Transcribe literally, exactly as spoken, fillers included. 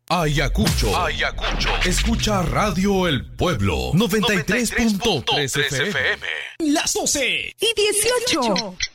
Ayacucho. Ayacucho. Escucha Radio El Pueblo. noventa y tres punto tres F M. Las doce y dieciocho.